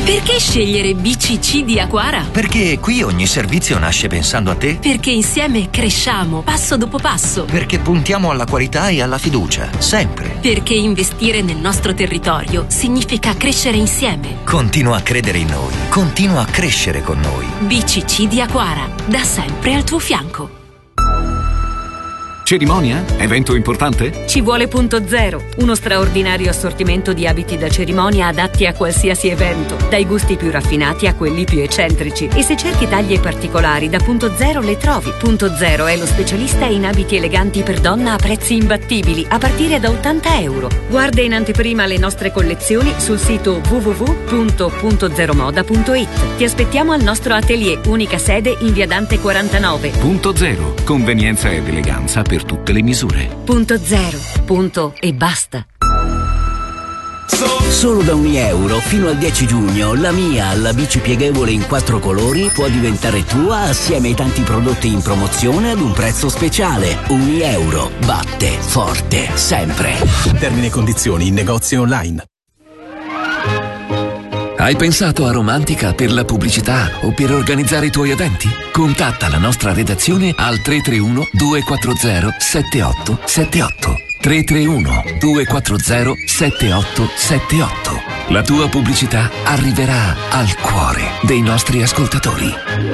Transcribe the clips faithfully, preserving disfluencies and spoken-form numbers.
Perché scegliere B C C di Aquara? Perché qui ogni servizio nasce pensando a te. Perché insieme cresciamo passo dopo passo. Perché puntiamo alla qualità e alla fiducia, sempre. Perché investire nel nostro territorio significa crescere insieme. Continua a credere in noi, continua a crescere con noi. B C C di Aquara, da sempre al tuo fianco. Cerimonia? Evento importante? Ci vuole Punto Zero, uno straordinario assortimento di abiti da cerimonia adatti a qualsiasi evento, dai gusti più raffinati a quelli più eccentrici. E se cerchi taglie particolari, da Punto Zero le trovi. Punto Zero è lo specialista in abiti eleganti per donna a prezzi imbattibili, a partire da ottanta euro. Guarda in anteprima le nostre collezioni sul sito w w w punto punto zero moda punto it. Ti aspettiamo al nostro atelier, unica sede in via Dante quarantanove. Punto Zero, convenienza ed eleganza per tutte le misure. Punto Zero, punto e basta. Solo da un euro fino al dieci giugno la Mia, la bici pieghevole in quattro colori, può diventare tua assieme ai tanti prodotti in promozione ad un prezzo speciale. Un euro batte forte sempre. Termini e condizioni in negozi online. Hai pensato a Romantica per la pubblicità o per organizzare i tuoi eventi? Contatta la nostra redazione al tre tre uno due quattro zero sette otto sette otto. tre tre uno due quattro zero sette otto sette otto. La tua pubblicità arriverà al cuore dei nostri ascoltatori.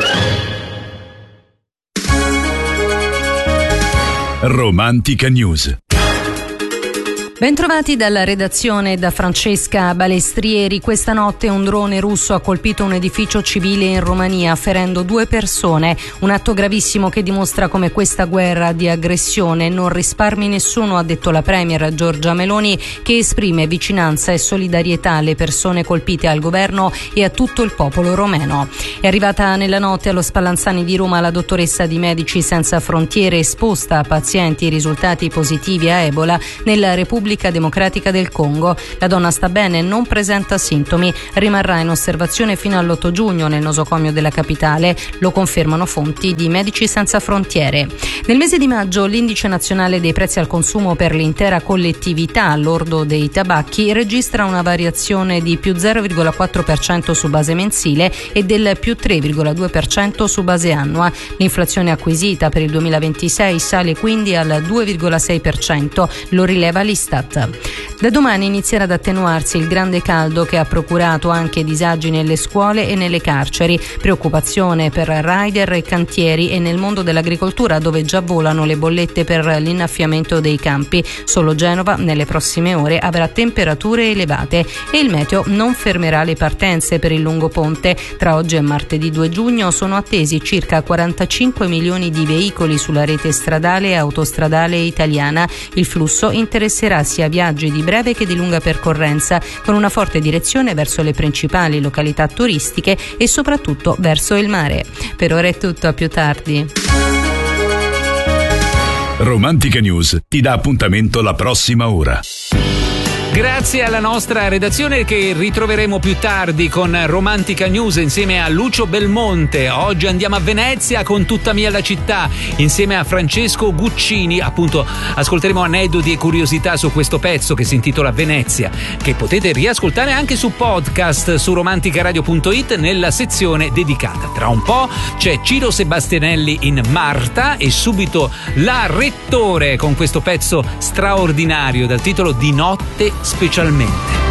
Romantica News. Bentrovati dalla redazione da Francesca Balestrieri. Questa notte un drone russo ha colpito un edificio civile in Romania, ferendo due persone. Un atto gravissimo che dimostra come questa guerra di aggressione non risparmi nessuno, ha detto la premier Giorgia Meloni, che esprime vicinanza e solidarietà alle persone colpite, al governo e a tutto il popolo romeno. È arrivata nella notte allo Spallanzani di Roma la dottoressa di Medici Senza Frontiere, esposta a pazienti risultati positivi a Ebola nella Repubblica Democratica del Congo. La donna sta bene, non presenta sintomi, rimarrà in osservazione fino all'otto giugno nel nosocomio della capitale, lo confermano fonti di Medici Senza Frontiere. Nel mese di maggio l'indice nazionale dei prezzi al consumo per l'intera collettività, lordo dei tabacchi, registra una variazione di più zero virgola quattro per cento su base mensile e del più tre virgola due per cento su base annua. L'inflazione acquisita per il duemilaventisei sale quindi al due virgola sei per cento, lo rileva l'Istat. Da domani inizierà ad attenuarsi il grande caldo che ha procurato anche disagi nelle scuole e nelle carceri, preoccupazione per rider e cantieri e nel mondo dell'agricoltura, dove già volano le bollette per l'innaffiamento dei campi. Solo Genova nelle prossime ore avrà temperature elevate e il meteo non fermerà le partenze per il lungo ponte. Tra oggi e martedì due giugno sono attesi circa quarantacinque milioni di veicoli sulla rete stradale e autostradale italiana. Il flusso interesserà sia viaggi di breve che di lunga percorrenza, con una forte direzione verso le principali località turistiche e soprattutto verso il mare. Per ora è tutto, a più tardi. Romantica News ti dà appuntamento la prossima ora. Grazie alla nostra redazione che ritroveremo più tardi con Romantica News insieme a Lucio Belmonte. Oggi andiamo a Venezia con Tutta mia la città insieme a Francesco Guccini. Appunto ascolteremo aneddoti e curiosità su questo pezzo che si intitola Venezia, che potete riascoltare anche su podcast su romanticaradio punto it nella sezione dedicata. Tra un po' c'è Ciro Sebastianelli in Marta e subito la Rettore con questo pezzo straordinario dal titolo Di notte specialmente.